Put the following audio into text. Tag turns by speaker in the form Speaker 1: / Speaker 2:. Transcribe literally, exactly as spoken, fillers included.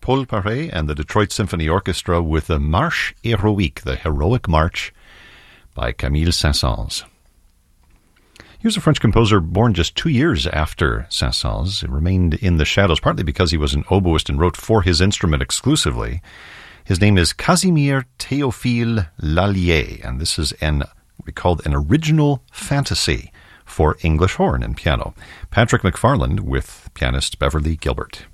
Speaker 1: Paul Paré and the Detroit Symphony Orchestra with the Marche Héroïque, the Heroic March, by Camille Saint-Saëns. He was a French composer born just two years after Saint-Saëns. He remained in the shadows, partly because he was an oboist and wrote for his instrument exclusively. His name is Casimir Théophile Lallier, and this is an we called an original fantasy for English horn and piano. Patrick McFarland with pianist Beverly Gilbert.